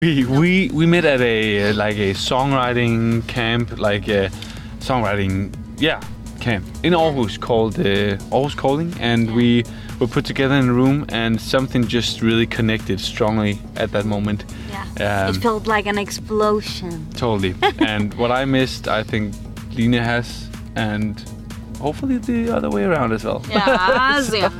We met at a songwriting camp, camp in Aarhus called Aarhus Calling, and we were put together in a room, and something just really connected strongly at that moment. Yeah, it felt like an explosion. Totally. And what I missed, I think Line has, and hopefully the other way around as well. Ja, sehr.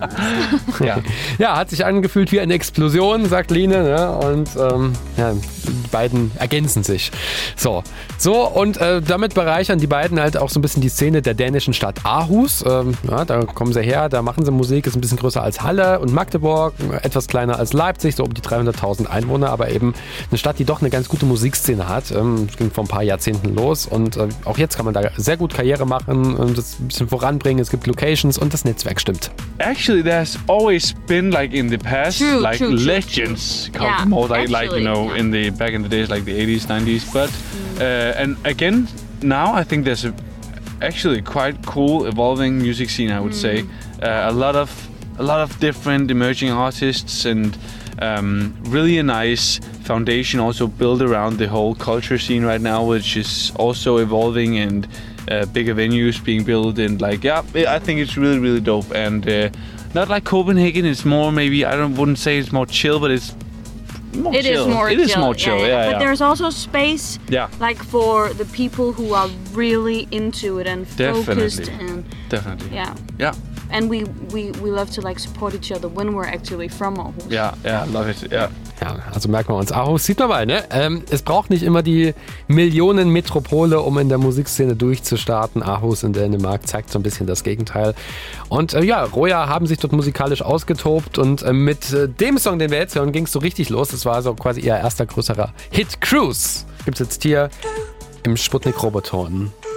Ja, hat sich angefühlt wie eine Explosion, sagt Line, ne? Und die beiden ergänzen sich. So und damit bereichern die beiden halt auch so ein bisschen die Szene der dänischen Stadt Aarhus. Da kommen sie her, da machen sie Musik, ist ein bisschen größer als Halle und Magdeburg, etwas kleiner als Leipzig, so um die 300.000 Einwohner, aber eben eine Stadt, die doch eine ganz gute Musikszene hat. Es ging vor ein paar Jahrzehnten los und auch jetzt kann man da sehr gut Karriere machen und das ein bisschen voranbringen. Es gibt Locations und das Netzwerk stimmt. Actually, there's always been in the past legends come more back in the days like the 80s, 90s, but and again now I think there's actually quite cool evolving music scene, I would say. A lot of different emerging artists and really a nice foundation also built around the whole culture scene right now, which is also evolving and bigger venues being built and I think it's really, really dope. And not like Copenhagen, it's more maybe, wouldn't say it's more chill, but it's more it chill. It is more chill, yeah. But there's also space for the people who are really into it and focused. Definitely. Yeah. And we love to support each other when we're actually from Aarhus. Yeah, love it, yeah. Ja, also merken wir uns. Aarhus, sieht man mal, ne? Es braucht nicht immer die Millionenmetropole, um in der Musikszene durchzustarten. Aarhus in Dänemark zeigt so ein bisschen das Gegenteil. Und Roja haben sich dort musikalisch ausgetobt und mit dem Song, den wir jetzt hören, ging es so richtig los. Das war so quasi ihr erster größerer Hit. Cruise gibt's jetzt hier im Sputnik Roboton.